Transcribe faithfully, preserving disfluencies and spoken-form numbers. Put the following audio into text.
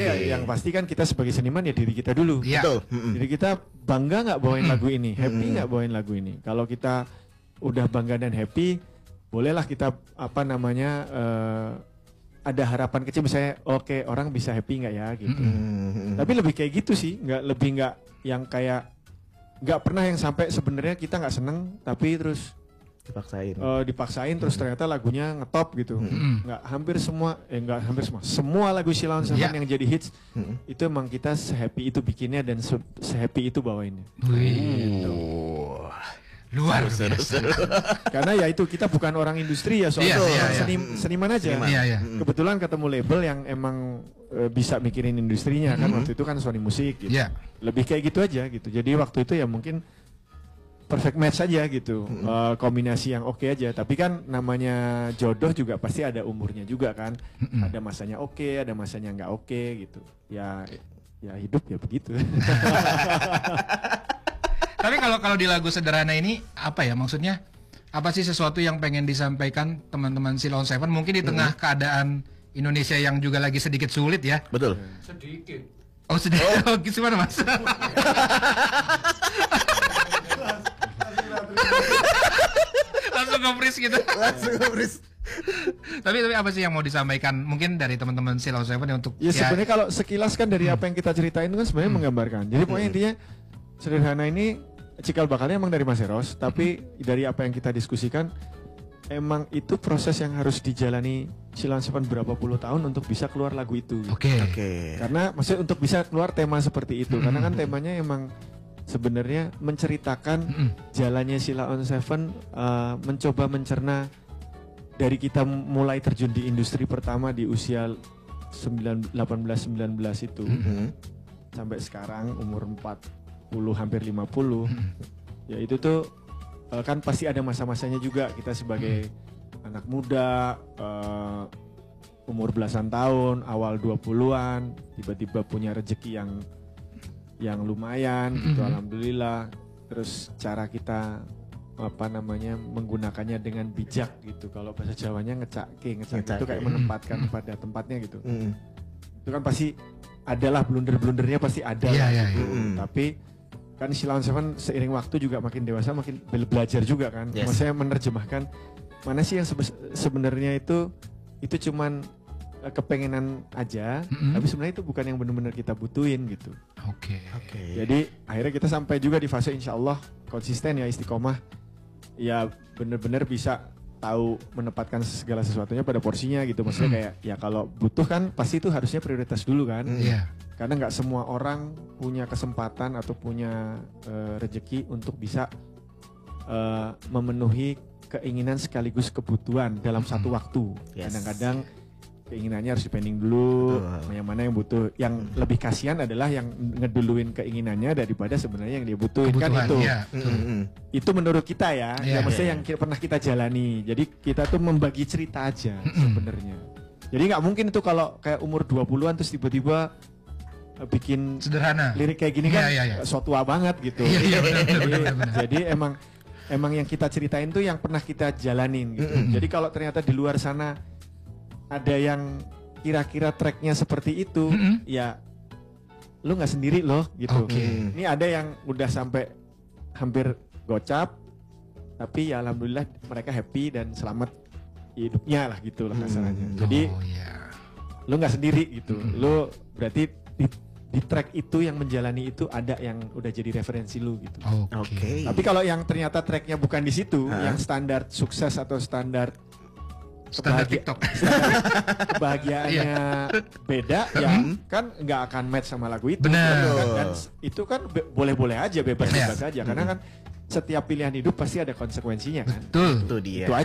Okay. Yang pasti kan kita sebagai seniman ya diri kita dulu. Ya. Betul. Diri kita bangga nggak bawain lagu ini, happy nggak bawain lagu ini. Kalau kita udah bangga dan happy, bolehlah kita apa namanya uh, ada harapan kecil misalnya, oke okay, orang bisa happy nggak ya gitu. Tapi lebih kayak gitu sih, nggak lebih nggak yang kayak nggak pernah yang sampai sebenarnya kita nggak seneng tapi terus dipaksain uh, dipaksain terus ternyata lagunya ngetop gitu. Mm-hmm. Nggak hampir semua eh nggak hampir semua semua lagu Sheila on Seven yeah. yang jadi hits mm-hmm. itu emang kita sehappy itu bikinnya dan sehappy itu bawainnya. Gitu. Luar biasa. Karena ya itu kita bukan orang industri ya soalnya iya, iya, seni, iya. seniman aja. Seniman. Iya, iya. Kebetulan ketemu label yang emang e, bisa mikirin industrinya mm-hmm. kan waktu itu kan Sony Music gitu. Yeah. Lebih kayak gitu aja gitu. Jadi waktu itu ya mungkin perfect match aja gitu. Mm-hmm. e, kombinasi yang oke okay aja. Tapi kan namanya jodoh juga pasti ada umurnya juga kan. Mm-hmm. Ada masanya oke, okay, ada masanya nggak oke okay, gitu. Ya ya hidup ya begitu. Tapi kalau kalau di lagu Sederhana ini apa ya maksudnya? Apa sih sesuatu yang pengen disampaikan teman-teman Sheila on Seven mungkin di tengah mm-hmm. keadaan Indonesia yang juga lagi sedikit sulit ya? Betul. Sedikit. Oh sedikit. Oh, gimana Mas? Langsung nge-freeze gitu. Langsung nge-freeze. tapi tapi apa sih yang mau disampaikan mungkin dari teman-teman Sheila on Seven ya untuk ya, ya sebenarnya kalau sekilas kan dari hmm. apa yang kita ceritain itu kan sebenarnya hmm. menggambarkan. Jadi pokoknya hmm. intinya Sederhana ini cikal bakalnya emang dari Mas Eros, tapi dari apa yang kita diskusikan emang itu proses yang harus dijalani Sheila on Seven berapa puluh tahun untuk bisa keluar lagu itu. Oke. Okay. Oke. Okay. Karena maksudnya untuk bisa keluar tema seperti itu, mm-hmm. karena kan temanya emang sebenarnya menceritakan mm-hmm. jalannya Sheila on Seven uh, mencoba mencerna dari kita mulai terjun di industri pertama di usia delapan belas sembilan belas itu mm-hmm. sampai sekarang umur empat puluh hampir lima puluh. Hmm. Ya itu tuh uh, kan pasti ada masa-masanya juga kita sebagai hmm. anak muda uh, umur belasan tahun, awal dua puluhan, tiba-tiba punya rezeki yang yang lumayan hmm. gitu alhamdulillah. Terus cara kita apa namanya menggunakannya dengan bijak gitu. Kalau bahasa Jawanya ngecake, ngecake itu kayak menempatkan hmm. pada tempatnya gitu. Hmm. Itu kan pasti adalah blunder-blundernya pasti ada. Yeah, yeah, gitu. yeah. Hmm. Tapi kan Sheila on Seven seiring waktu juga makin dewasa makin belajar juga kan. Yes. Maksudnya menerjemahkan mana sih yang sebe- sebenarnya itu itu cuman uh, kepengenan aja, mm-hmm. tapi sebenarnya itu bukan yang benar-benar kita butuhin gitu. Oke. Okay. Okay. Jadi akhirnya kita sampai juga di fase insya Allah konsisten ya istiqomah, ya benar-benar bisa tahu menempatkan segala sesuatunya pada porsinya gitu. Maksudnya mm-hmm. kayak ya kalau butuh kan pasti itu harusnya prioritas dulu kan. Iya. Yeah. Karena nggak semua orang punya kesempatan atau punya uh, rezeki untuk bisa uh, memenuhi keinginan sekaligus kebutuhan dalam hmm. satu waktu. Yes. Kadang-kadang keinginannya harus dipending dulu, Betul. yang mana yang butuh. Yang hmm. lebih kasihan adalah yang ngeduluin keinginannya daripada sebenarnya yang dia butuhin. Kebutuhan, kan itu. Ya. Hmm. Itu menurut kita ya, ya, ya maksudnya ya. yang pernah kita jalani. Jadi kita tuh membagi cerita aja hmm. sebenarnya. Jadi nggak mungkin itu kalau kayak umur dua puluhan terus tiba-tiba bikin Sederhana lirik kayak gini kan ya, ya, ya. so tua banget gitu. Ya, ya, benar, jadi, benar, benar. jadi emang emang yang kita ceritain tuh yang pernah kita jalanin gitu. Mm-hmm. Jadi kalau ternyata di luar sana ada yang kira-kira tracknya seperti itu, mm-hmm. ya lu nggak sendiri loh gitu. Okay. Ini ada yang udah sampai hampir gocap, tapi ya alhamdulillah mereka happy dan selamat hidupnya lah gitu lah kasarannya. Mm. Jadi oh, yeah. lu nggak sendiri gitu. Mm. Lu berarti di, di track itu yang menjalani itu ada yang udah jadi referensi lu gitu. Oke. Okay. Tapi kalau yang ternyata tracknya bukan di situ, huh? yang standar sukses atau standar standar TikTok, standar kebahagiaannya beda, ya kan nggak akan match sama lagu itu. Benar. Kan, kan itu kan be- boleh-boleh aja, bebas-bebas yeah. aja, karena kan setiap pilihan hidup pasti ada konsekuensinya kan. Betul. Itu dia. Itu